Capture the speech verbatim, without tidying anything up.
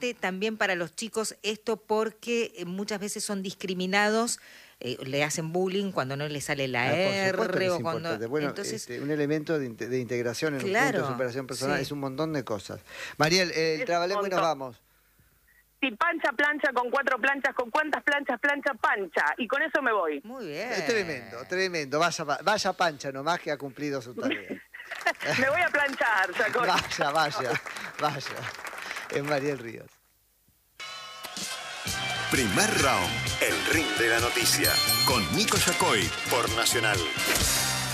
importante también para los chicos esto porque eh, muchas veces son discriminados, eh, le hacen bullying cuando no le sale la Ah, por R supuesto que es o cuando... importante. Bueno, Entonces, este, un elemento de, de integración en claro, un punto de superación personal sí. es un montón de cosas. Mariel, eh, el trabalengua y nos vamos. Si pancha, plancha, con cuatro planchas, ¿con cuántas planchas plancha, pancha? Y con eso me voy. Muy bien. Es tremendo, tremendo. Vaya, vaya Pancha nomás que ha cumplido su tarea. Me voy a planchar, Sacó. Vaya, vaya, vaya. Es Mariel Ríos. Primer round, el ring de la noticia, con Nico Yacoy por Nacional.